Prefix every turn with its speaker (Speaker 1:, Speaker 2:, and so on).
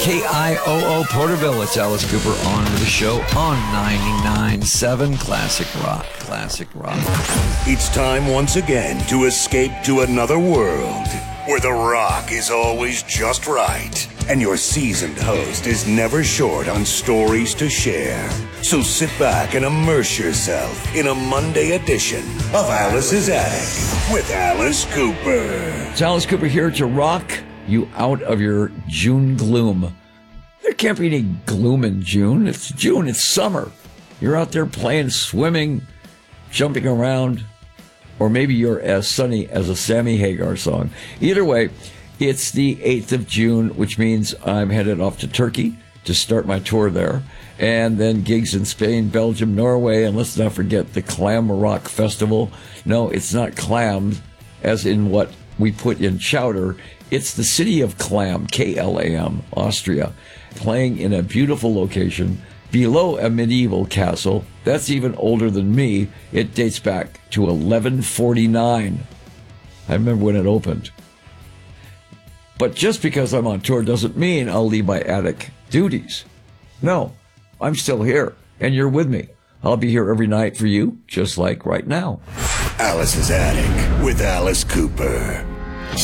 Speaker 1: KIOO Porterville. It's Alice Cooper on with the show on 99.7 Classic Rock. Classic Rock.
Speaker 2: It's time once again to escape to another world where the rock is always just right and your seasoned host is never short on stories to share. So sit back and immerse yourself in a Monday edition of Alice's Attic with Alice Cooper.
Speaker 1: It's Alice Cooper here to rock you out of your June gloom. There can't be any gloom in June. It's June. It's summer. You're out there playing, swimming, jumping around, or maybe you're as sunny as a Sammy Hagar song. Either way, it's the 8th of June, which means I'm headed off to Turkey to start my tour there, and then gigs in Spain, Belgium, Norway, and let's not forget the Clam Rock Festival. No, it's not clams, as in what we put in chowder. It's the city of Clam, K-L-A-M, Austria, playing in a beautiful location below a medieval castle. That's even older than me. It dates back to 1149. I remember when it opened. But just because I'm on tour doesn't mean I'll leave my attic duties. No, I'm still here, and you're with me. I'll be here every night for you, just like right now.
Speaker 2: Alice's Attic with Alice Cooper.